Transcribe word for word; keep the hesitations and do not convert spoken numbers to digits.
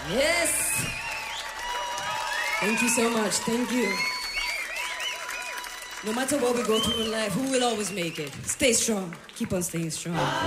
Yes. Thank you so much. Thank you. No matter what we go through in life, who will always make it? Stay strong. Keep on staying strong.